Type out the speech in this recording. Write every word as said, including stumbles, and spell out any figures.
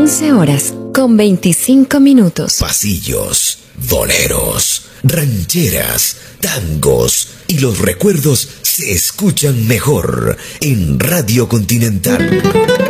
once horas con veinticinco minutos. Pasillos, boleros, rancheras, tangos y los recuerdos se escuchan mejor en Radio Continental.